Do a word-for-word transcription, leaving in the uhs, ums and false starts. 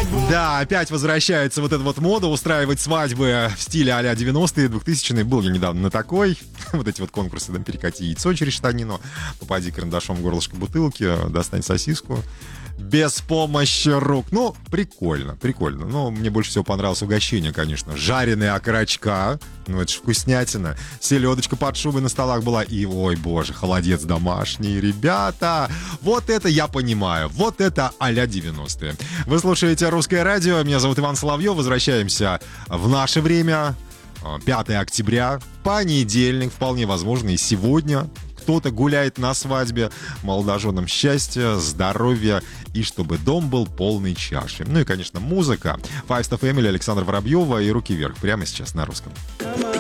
Да, опять возвращается вот эта вот мода устраивать свадьбы в стиле а-ля девяностые, двухтысячные. Был я недавно на такой. Вот эти вот конкурсы, там, перекати яйцо через штанину, попади карандашом в горлышко бутылки, достань сосиску. Без помощи рук. Ну, прикольно, прикольно. Но мне больше всего понравилось угощение, конечно. Жареные окорочка. Ну, это ж вкуснятина. Селедочка под шубой на столах была. И, ой, боже, холодец домашний. Ребята, вот это я понимаю. Вот это а-ля девяностые. Вы слушаете «Русское радио». Меня зовут Иван Соловьев. Возвращаемся в наше время. пятое октября. Понедельник. Вполне возможно, и сегодня кто-то гуляет на свадьбе. Молодоженам счастья, здоровья и чтобы дом был полной чашей. Ну и, конечно, музыка. Five Star Family, Александра Воробьева и «Руки вверх» прямо сейчас на русском.